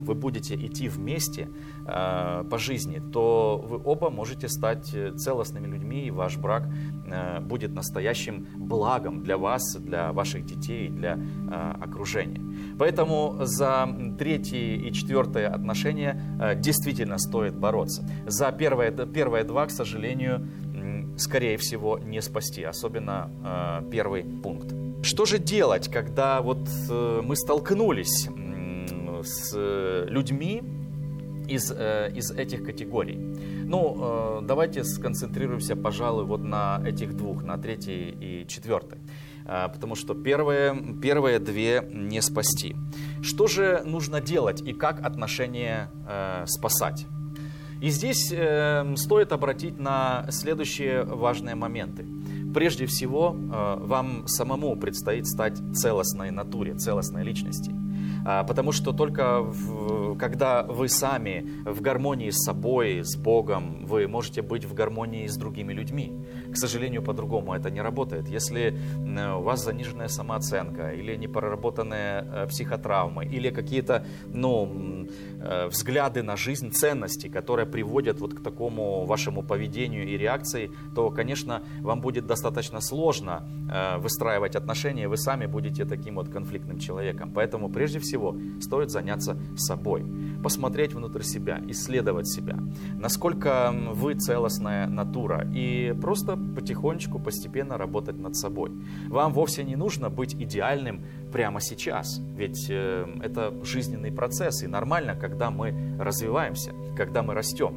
вы будете идти вместе по жизни, то вы оба можете стать целостными людьми, и ваш брак будет настоящим благом для вас, для ваших детей, для окружения. Поэтому за третье и четвертое отношения действительно стоит бороться. За первые два, к сожалению, скорее всего, не спасти, особенно первый пункт. Что же делать, когда вот мы столкнулись с людьми из этих категорий? Ну, давайте сконцентрируемся, пожалуй, вот на этих двух, на третьей и четвертой. Потому что первые две не спасти. Что же нужно делать и как отношения спасать? И здесь стоит обратить на следующие важные моменты. Прежде всего, вам самому предстоит стать целостной натуре, целостной личности. Потому что только когда вы сами в гармонии с собой, с Богом, вы можете быть в гармонии с другими людьми. К сожалению, по-другому это не работает. Если у вас заниженная самооценка, или непроработанные психотравмы, или какие-то взгляды на жизнь, ценности, которые приводят вот к такому вашему поведению и реакции, то, конечно, вам будет достаточно сложно выстраивать отношения, вы сами будете таким вот конфликтным человеком. Поэтому, прежде всего, стоит заняться собой, посмотреть внутрь себя, исследовать себя, насколько вы целостная натура, и просто потихонечку, постепенно работать над собой. Вам вовсе не нужно быть идеальным прямо сейчас, ведь это жизненный процесс, и нормально, когда мы развиваемся, когда мы растем.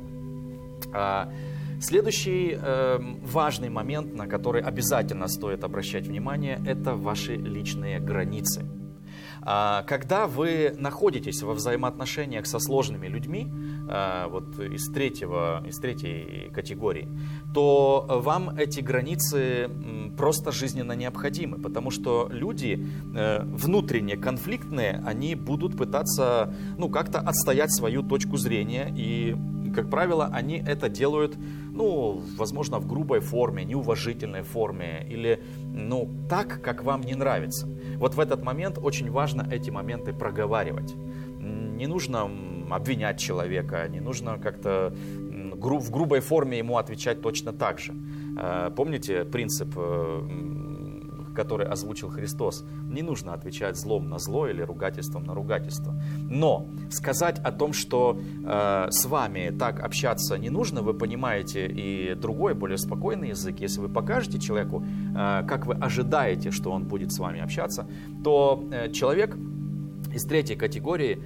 Следующий важный момент, на который обязательно стоит обращать внимание, это ваши личные границы. Когда вы находитесь во взаимоотношениях со сложными людьми, вот из третьей категории, то вам эти границы просто жизненно необходимы, потому что люди внутренне конфликтные, они будут пытаться как-то отстоять свою точку зрения, и, как правило, они это делают, возможно, в грубой форме, неуважительной форме, или так, как вам не нравится. Вот в этот момент очень важно эти моменты проговаривать. Не нужно обвинять человека, не нужно как-то в грубой форме ему отвечать точно так же. Помните принцип, который озвучил Христос? Не нужно отвечать злом на зло или ругательством на ругательство. Но сказать о том, что с вами так общаться не нужно, вы понимаете и другой, более спокойный язык. Если вы покажете человеку, как вы ожидаете, что он будет с вами общаться, то человек из третьей категории,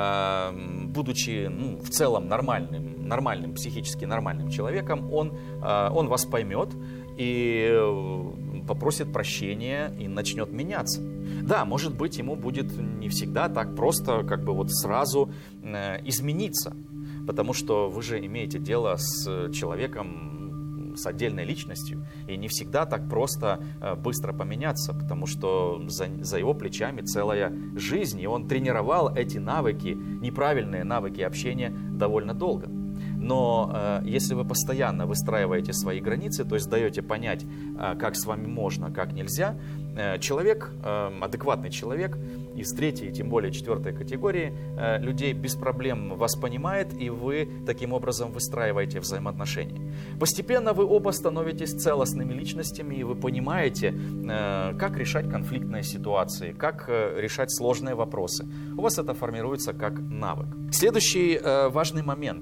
будучи в целом нормальным, психически нормальным человеком, он вас поймет и попросит прощения и начнет меняться. Да, может быть, ему будет не всегда так просто сразу измениться, потому что вы же имеете дело с человеком, с отдельной личностью, и не всегда так просто быстро поменяться, потому что за его плечами целая жизнь, и он тренировал эти навыки, неправильные навыки общения довольно долго. Но если вы постоянно выстраиваете свои границы, то есть даете понять, как с вами можно, как нельзя, человек, адекватный человек из третьей, тем более четвертой категории людей без проблем вас понимает, и вы таким образом выстраиваете взаимоотношения. Постепенно вы оба становитесь целостными личностями, и вы понимаете, как решать конфликтные ситуации, как решать сложные вопросы. У вас это формируется как навык. Следующий важный момент.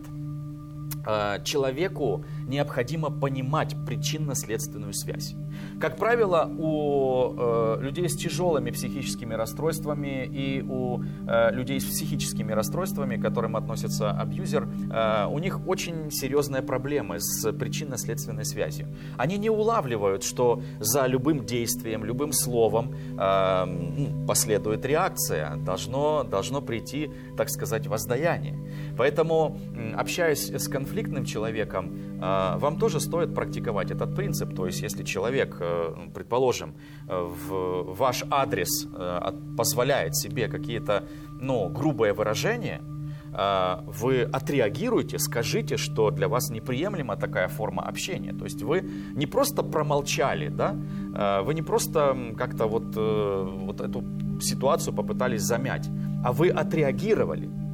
Человеку необходимо понимать причинно-следственную связь. Как правило, у людей с тяжелыми психическими расстройствами и у людей с психическими расстройствами, к которым относится абьюзер, у них очень серьезные проблемы с причинно-следственной связью. Они не улавливают, что за любым действием, любым словом последует реакция, должно прийти, так сказать, воздаяние. Поэтому, общаясь с конфликтным человеком, вам тоже стоит практиковать этот принцип. То есть, если человек, предположим, в ваш адрес позволяет себе какие-то грубые выражения, вы отреагируете, скажите, что для вас неприемлема такая форма общения. То есть вы не просто промолчали, да? Вы не просто как-то вот эту ситуацию попытались замять, а вы отреагировали.